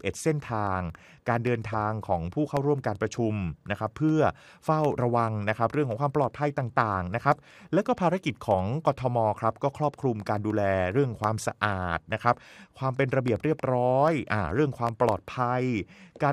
11เส้นทางการเดินทางของผู้เข้าร่วมการประชุมนะครับเพื่อเฝ้าระวังนะครับเรื่องของความปลอดภัยต่างๆนะครับแล้วก็ภารกิจของกทมครับก็ครอบคลุมการดูแลเรื่องความสะอาดนะครับความเป็นระเบียบเรียบร้อยเรื่องความปลอดภัยการ